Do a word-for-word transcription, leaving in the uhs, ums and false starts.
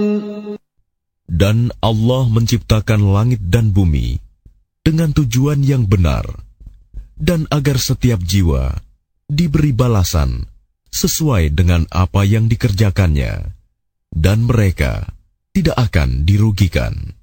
Dan Allah menciptakan langit dan bumi dengan tujuan yang benar, dan agar setiap jiwa diberi balasan sesuai dengan apa yang dikerjakannya, dan mereka tidak akan dirugikan.